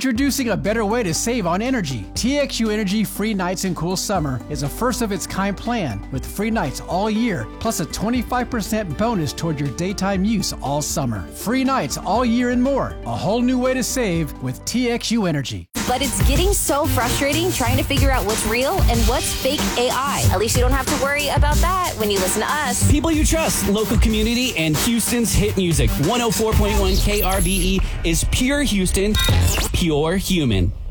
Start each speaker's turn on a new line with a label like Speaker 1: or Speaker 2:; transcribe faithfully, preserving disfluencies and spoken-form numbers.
Speaker 1: Introducing a better way to save on energy. T X U Energy Free Nights and Cool Summer is a first-of-its-kind plan with free nights all year, plus a twenty-five percent bonus toward your daytime use all summer. Free nights all year and more. A whole new way to save with T X U Energy.
Speaker 2: But it's getting so frustrating trying to figure out what's real and what's fake A I. At least you don't have to worry about that when you listen to us.
Speaker 3: People you trust, local community, and Houston's hit music. one oh four point one K R B E is pure Houston, pure human.